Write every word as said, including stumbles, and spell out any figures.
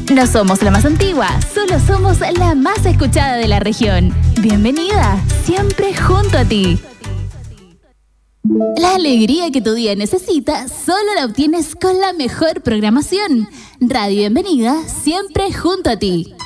No somos la más antigua, solo somos la más escuchada de la región. Bienvenida, siempre junto a ti. La alegría que tu día necesita solo la obtienes con la mejor programación. Radio Bienvenida, siempre junto a ti.